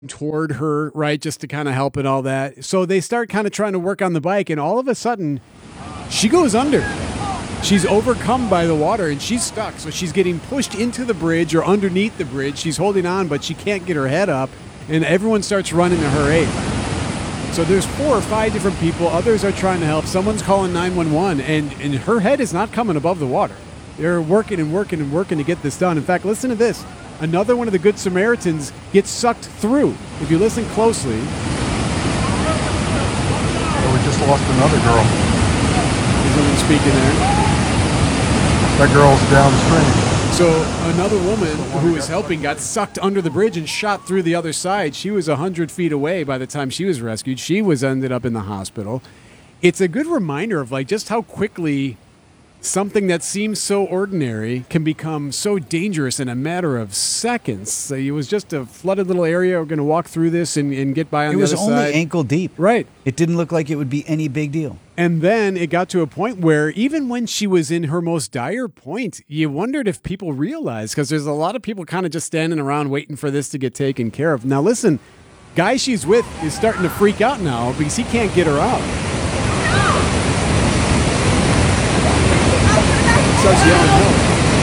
toward her, right, just to kind of help and all that. So they start kind of trying to work on the bike, and all of a sudden, she goes under. She's overcome by the water, and she's stuck. So she's getting pushed into the bridge or underneath the bridge. She's holding on, but she can't get her head up, and everyone starts running to her aid. So there's 4 or 5 different people. Others are trying to help. Someone's calling 911, and her head is not coming above the water. They're working and working and working to get this done. In fact, listen to this. Another one of the Good Samaritans gets sucked through. If you listen closely. Oh, we just lost another girl. Is someone speaking there? That girl's downstream. So another woman who was helping got sucked under the bridge and shot through the other side. She was 100 feet away by the time she was rescued. She ended up in the hospital. It's a good reminder of just how quickly something that seems so ordinary can become so dangerous in a matter of seconds. So it was just a flooded little area. We're going to walk through this and get by on the other side. It was only ankle deep. Right. It didn't look like it would be any big deal. And then it got to a point where even when she was in her most dire point, you wondered if people realized, because there's a lot of people kind of just standing around waiting for this to get taken care of. Now listen, guy she's with is starting to freak out now because he can't get her out. Starts yelling help.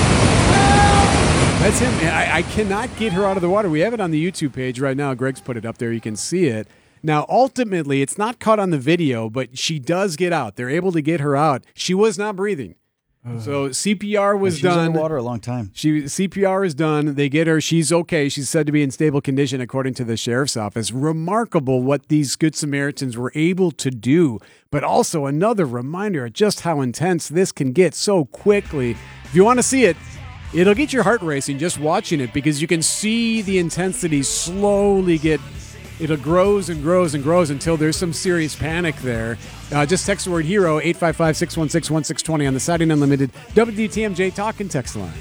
That's him. I cannot get her out of the water. We have it on the YouTube page right now. Greg's put it up there. You can see it. Now, ultimately, it's not caught on the video, but she does get out. They're able to get her out. She was not breathing. So CPR was done. She was underwater a long time. CPR is done. They get her. She's okay. She's said to be in stable condition, according to the sheriff's office. Remarkable what these Good Samaritans were able to do, but also another reminder of just how intense this can get so quickly. If you want to see it, it'll get your heart racing just watching it, because you can see the intensity slowly get. It grows and grows and grows until there's some serious panic there. Just text the word HERO, 855-616-1620 on the Siding Unlimited WTMJ Talk and Text line.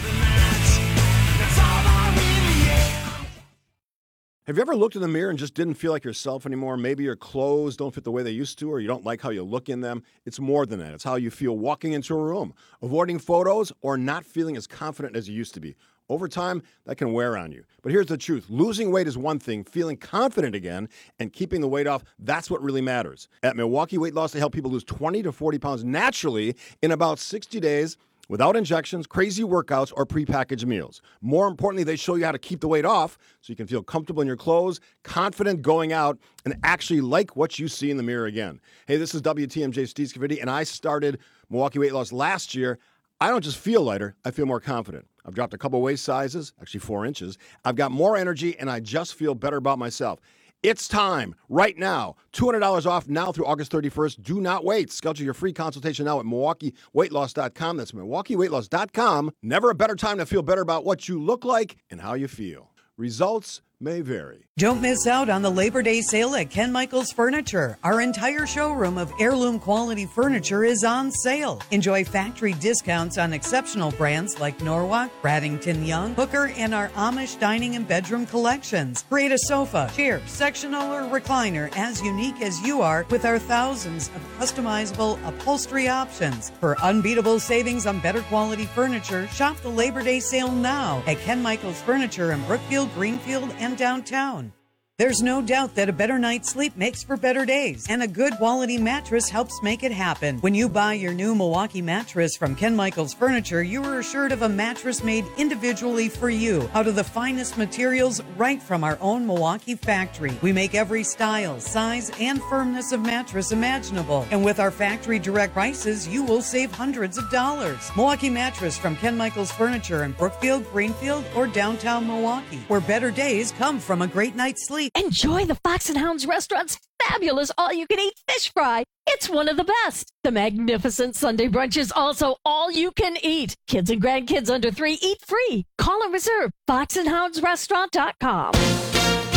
Have you ever looked in the mirror and just didn't feel like yourself anymore? Maybe your clothes don't fit the way they used to, or you don't like how you look in them. It's more than that. It's how you feel walking into a room, avoiding photos, or not feeling as confident as you used to be. Over time, that can wear on you. But here's the truth. Losing weight is one thing. Feeling confident again and keeping the weight off, that's what really matters. At Milwaukee Weight Loss, they help people lose 20 to 40 pounds naturally in about 60 days without injections, crazy workouts, or prepackaged meals. More importantly, they show you how to keep the weight off so you can feel comfortable in your clothes, confident going out, and actually like what you see in the mirror again. Hey, this is WTMJ Steve Scavidi, and I started Milwaukee Weight Loss last year. I don't just feel lighter, I feel more confident. I've dropped a couple waist sizes, actually 4 inches. I've got more energy, and I just feel better about myself. It's time, right now. $200 off now through August 31st. Do not wait. Schedule your free consultation now at MilwaukeeWeightLoss.com. That's MilwaukeeWeightLoss.com. Never a better time to feel better about what you look like and how you feel. Results may vary. Don't miss out on the Labor Day sale at Ken Michaels Furniture. Our entire showroom of heirloom quality furniture is on sale. Enjoy factory discounts on exceptional brands like Norwalk, Bradington Young, Hooker, and our Amish dining and bedroom collections. Create a sofa, chair, sectional, or recliner as unique as you are with our thousands of customizable upholstery options. For unbeatable savings on better quality furniture, shop the Labor Day sale now at Ken Michaels Furniture in Brookfield, Greenfield, and downtown. There's no doubt that a better night's sleep makes for better days, and a good quality mattress helps make it happen. When you buy your new Milwaukee mattress from Ken Michaels Furniture, you are assured of a mattress made individually for you out of the finest materials right from our own Milwaukee factory. We make every style, size, and firmness of mattress imaginable, and with our factory direct prices, you will save hundreds of dollars. Milwaukee mattress from Ken Michaels Furniture in Brookfield, Greenfield, or downtown Milwaukee, where better days come from a great night's sleep. Enjoy the Fox and Hounds restaurant's fabulous all-you-can-eat fish fry. It's one of the best. The magnificent Sunday brunch is also all-you-can-eat. Kids and grandkids under 3 eat free. Call and reserve foxandhoundsrestaurant.com.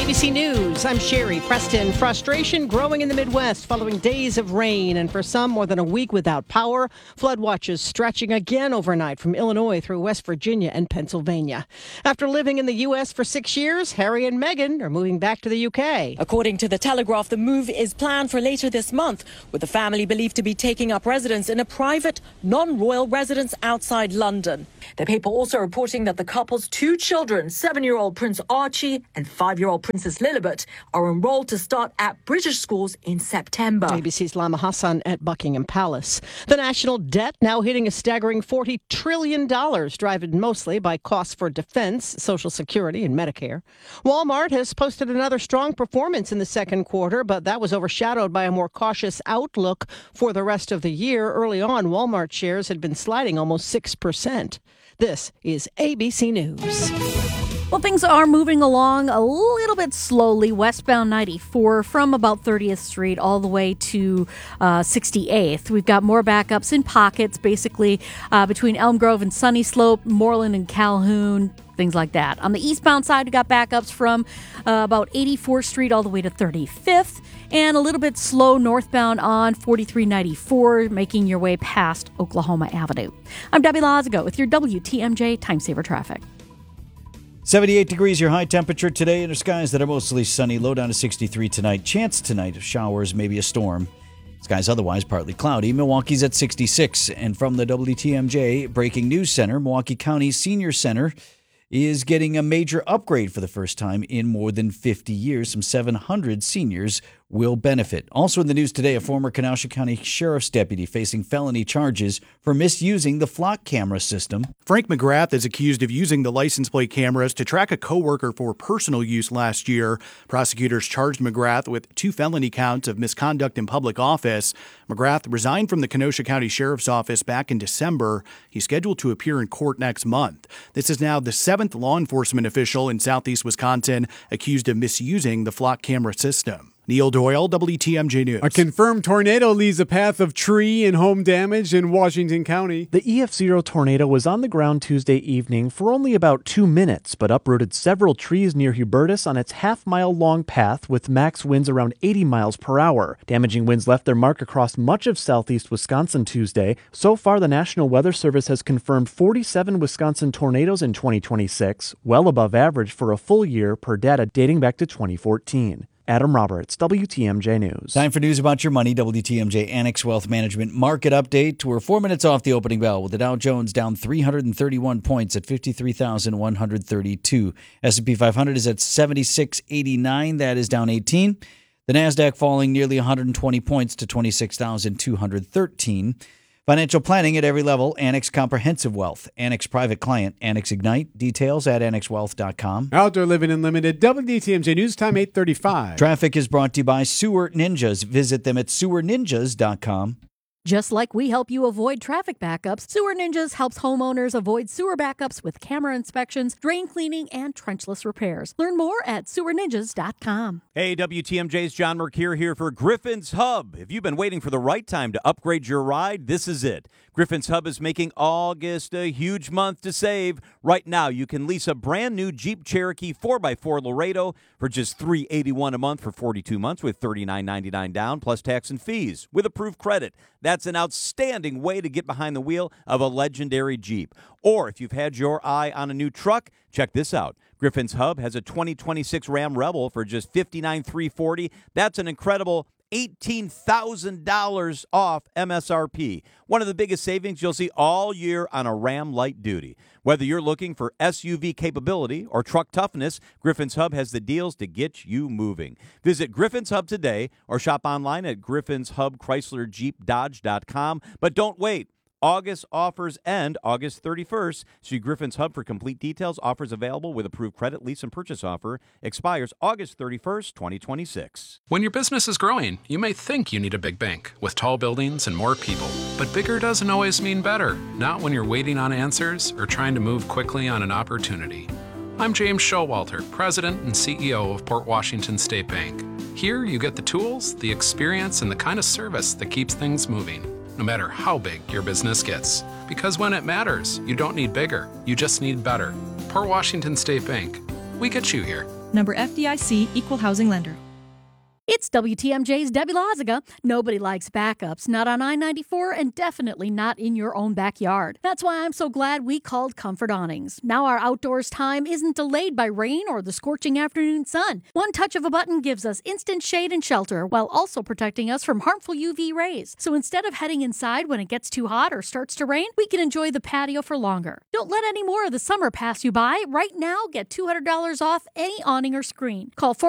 ABC News, I'm Sherry Preston. Frustration growing in the Midwest following days of rain, and for some, more than a week without power. Flood watches stretching again overnight from Illinois through West Virginia and Pennsylvania. After living in the U.S. for 6 years, Harry and Meghan are moving back to the U.K. According to The Telegraph, the move is planned for later this month, with the family believed to be taking up residence in a private, non-royal residence outside London. The paper also reporting that the couple's 2 children, 7-year-old Prince Archie and 5-year-old Princess Lilibet, are enrolled to start at British schools in September. ABC's Lama Hassan at Buckingham Palace. The national debt now hitting a staggering $40 trillion, driven mostly by costs for defense, Social Security, and Medicare. Walmart has posted another strong performance in the second quarter, but that was overshadowed by a more cautious outlook for the rest of the year. Early on, Walmart shares had been sliding almost 6%. This is ABC News. Well, things are moving along a little bit slowly. Westbound 94 from about 30th Street all the way to 68th. We've got more backups in pockets, basically between Elm Grove and Sunny Slope, Moreland and Calhoun, things like that. On the eastbound side, we got backups from about 84th Street all the way to 35th, and a little bit slow northbound on 4394, making your way past Oklahoma Avenue. I'm Debbie Lazago with your WTMJ Time Saver Traffic. 78 degrees your high temperature today under skies that are mostly sunny. Low down to 63 tonight. Chance tonight of showers, maybe a storm. Skies otherwise partly cloudy. Milwaukee's at 66. And from the WTMJ Breaking News Center, Milwaukee County Senior Center is getting a major upgrade for the first time in more than 50 years. Some 700 seniors will benefit. Also in the news today, a former Kenosha County Sheriff's deputy facing felony charges for misusing the flock camera system. Frank McGrath is accused of using the license plate cameras to track a coworker for personal use last year. Prosecutors charged McGrath with 2 felony counts of misconduct in public office. McGrath resigned from the Kenosha County Sheriff's Office back in December. He's scheduled to appear in court next month. This is now the 7th law enforcement official in southeast Wisconsin accused of misusing the flock camera system. Neil Doyle, WTMJ News. A confirmed tornado leaves a path of tree and home damage in Washington County. The EF0 tornado was on the ground Tuesday evening for only about 2 minutes, but uprooted several trees near Hubertus on its half-mile-long path with max winds around 80 miles per hour. Damaging winds left their mark across much of southeast Wisconsin Tuesday. So far, the National Weather Service has confirmed 47 Wisconsin tornadoes in 2026, well above average for a full year per data dating back to 2014. Adam Roberts, WTMJ News. Time for news about your money. WTMJ Annex Wealth Management Market Update. We're 4 minutes off the opening bell with the Dow Jones down 331 points at 53,132. S&P 500 is at 7689. That is down 18. The NASDAQ falling nearly 120 points to 26,213. Financial planning at every level. Annex Comprehensive Wealth. Annex Private Client. Annex Ignite. Details at annexwealth.com. Outdoor Living Unlimited. WTMJ News Time 8:35. Traffic is brought to you by Sewer Ninjas. Visit them at sewerninjas.com. Just like we help you avoid traffic backups, Sewer Ninjas helps homeowners avoid sewer backups with camera inspections, drain cleaning, and trenchless repairs. Learn more at sewerninjas.com. Hey, WTMJ's John Mercure here for Griffin's Hub. If you've been waiting for the right time to upgrade your ride, this is it. Griffin's Hub is making August a huge month to save. Right now, you can lease a brand new Jeep Cherokee 4x4 Laredo for just $381 a month for 42 months with $39.99 down plus tax and fees with approved credit. That's an outstanding way to get behind the wheel of a legendary Jeep. Or if you've had your eye on a new truck, check this out. Griffin's Hub has a 2026 Ram Rebel for just $59,340. That's an incredible $18,000 off MSRP. One of the biggest savings you'll see all year on a Ram Light Duty. Whether you're looking for SUV capability or truck toughness, Griffin's Hub has the deals to get you moving. Visit Griffin's Hub today or shop online at griffinshubchryslerjeepdodge.com. But don't wait. August offers end August 31st. See Griffin's Hub for complete details. Offers available with approved credit, lease, and purchase offer. Expires August 31st, 2026. When your business is growing, you may think you need a big bank with tall buildings and more people. But bigger doesn't always mean better. Not when you're waiting on answers or trying to move quickly on an opportunity. I'm James Showalter, President and CEO of Port Washington State Bank. Here you get the tools, the experience, and the kind of service that keeps things moving, no matter how big your business gets. Because when it matters, you don't need bigger, you just need better. Port Washington State Bank. We get you here. Member FDIC, Equal Housing Lender. It's WTMJ's Debbie Loziga. Nobody likes backups, not on I-94 and definitely not in your own backyard. That's why I'm so glad we called Comfort Awnings. Now our outdoors time isn't delayed by rain or the scorching afternoon sun. One touch of a button gives us instant shade and shelter while also protecting us from harmful UV rays. So instead of heading inside when it gets too hot or starts to rain, we can enjoy the patio for longer. Don't let any more of the summer pass you by. Right now, get $200 off any awning or screen. Call